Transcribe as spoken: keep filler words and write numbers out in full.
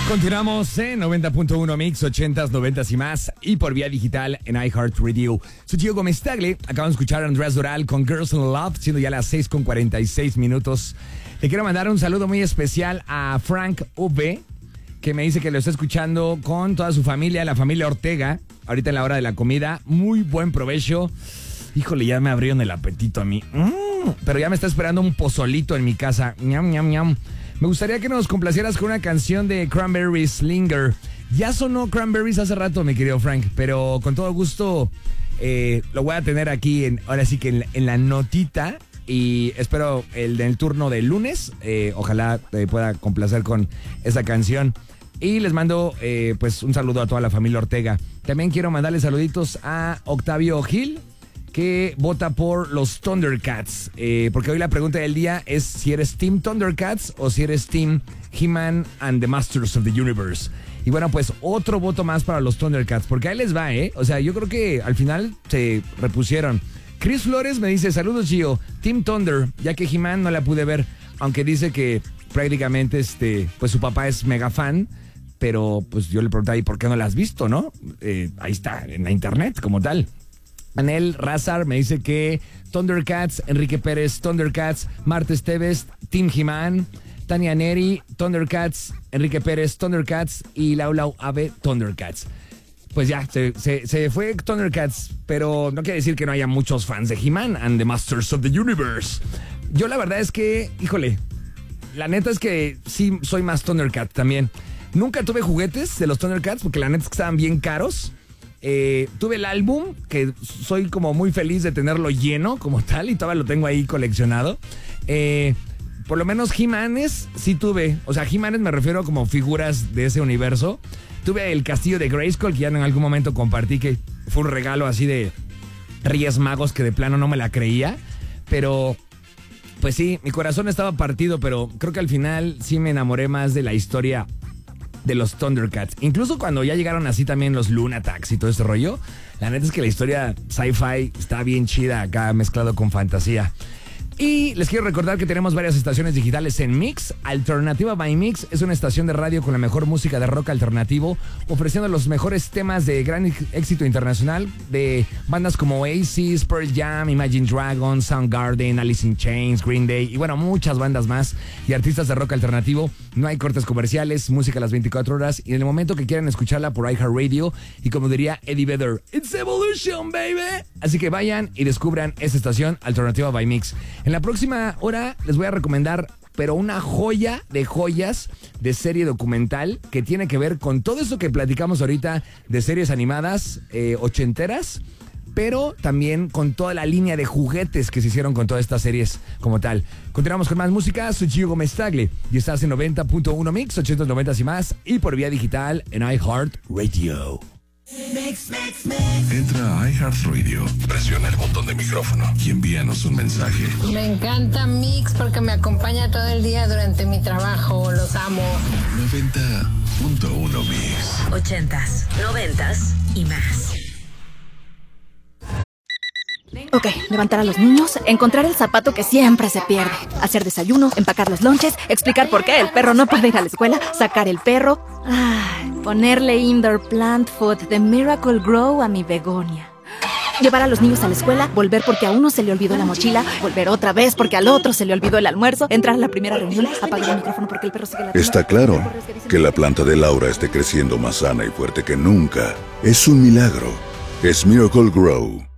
Continuamos en noventa punto uno Mix, ochentas, noventas y más, y por vía digital en iHeartRadio. Soy Gio Gómez Tagle. Acabamos de escuchar a Andrés Doral con Girls in Love, siendo ya las seis con cuarenta y seis minutos. Le quiero mandar un saludo muy especial a Frank V, que me dice que lo está escuchando con toda su familia, la familia Ortega, ahorita en la hora de la comida. Muy buen provecho. Híjole, ya me abrieron el apetito a mí. Mm, pero ya me está esperando un pozolito en mi casa. Ñam, ñam, ñam. Me gustaría que nos complacieras con una canción de Cranberries, Linger. Ya sonó Cranberries hace rato, mi querido Frank, pero con todo gusto eh, lo voy a tener aquí, en, ahora sí que en, en la notita. Y espero el del turno del lunes. Eh, ojalá te pueda complacer con esa canción. Y les mando eh, pues un saludo a toda la familia Ortega. También quiero mandarle saluditos a Octavio Gil, que vota por los Thundercats, eh, porque hoy la pregunta del día es si eres Team Thundercats o si eres Team He-Man and the Masters of the Universe. Y bueno, pues otro voto más para los Thundercats, porque ahí les va, ¿eh? O sea, yo creo que al final se repusieron. Chris Flores me dice, saludos Gio, Team Thunder, ya que He-Man no la pude ver, aunque dice que prácticamente este, pues su papá es mega fan, pero pues yo le pregunté ahí por qué no la has visto, ¿no? Eh, ahí está, en la internet como tal. Anel Razar me dice que Thundercats, Enrique Pérez, Thundercats, Marta Esteves, Team He-Man, Tania Neri, Thundercats, Enrique Pérez, Thundercats y Lau Lau Ave, Thundercats. Pues ya, se, se, se fue Thundercats, pero no quiere decir que no haya muchos fans de He-Man and the Masters of the Universe. Yo la verdad es que, híjole, la neta es que sí soy más Thundercat también. Nunca tuve juguetes de los Thundercats porque la neta es que estaban bien caros. Eh, tuve el álbum, que soy como muy feliz de tenerlo lleno como tal, y todavía lo tengo ahí coleccionado. Eh, por lo menos He-Manes sí tuve. O sea, He-Manes me refiero como figuras de ese universo. Tuve el castillo de Grayskull, que ya en algún momento compartí, que fue un regalo así de Reyes Magos que de plano no me la creía. Pero, pues sí, mi corazón estaba partido, pero creo que al final sí me enamoré más de la historia de los Thundercats. Incluso cuando ya llegaron así también los Lunatacs y todo ese rollo, la neta es que la historia sci-fi está bien chida acá, mezclado con fantasía. Y les quiero recordar que tenemos varias estaciones digitales en Mix. Alternativa by Mix es una estación de radio con la mejor música de rock alternativo, ofreciendo los mejores temas de gran éxito internacional de bandas como Oasis, Pearl Jam, Imagine Dragons, Soundgarden, Alice in Chains, Green Day y bueno, muchas bandas más y artistas de rock alternativo. No hay cortes comerciales, música a las veinticuatro horas y en el momento que quieran escucharla por iHeartRadio, y como diría Eddie Vedder, It's Evolution, baby. Así que vayan y descubran esta estación, Alternativa by Mix. En la próxima hora les voy a recomendar, pero una joya de joyas de serie documental que tiene que ver con todo eso que platicamos ahorita de series animadas eh, ochenteras, pero también con toda la línea de juguetes que se hicieron con todas estas series como tal. Continuamos con más música. Soy Gio Gómez Tagle y estás en noventa punto uno Mix, ochentas, noventas y más, y por vía digital en iHeartRadio. Mix, mix, mix. Entra a iHeartRadio, presiona el botón de micrófono y envíanos un mensaje. Me encanta Mix porque me acompaña todo el día durante mi trabajo. Los amo. noventa punto uno Mix. Ochentas, noventas y más. Ok, levantar a los niños, encontrar el zapato que siempre se pierde, hacer desayuno, empacar los lonches, explicar por qué el perro no puede ir a la escuela, sacar el perro, ay, ponerle indoor plant food de Miracle Grow a mi begonia. Llevar a los niños a la escuela, volver porque a uno se le olvidó la mochila, volver otra vez porque al otro se le olvidó el almuerzo, entrar a la primera reunión, apagar el micrófono porque el perro sigue la... Está claro que la planta de Laura esté creciendo más sana y fuerte que nunca. Es un milagro. Es Miracle Grow.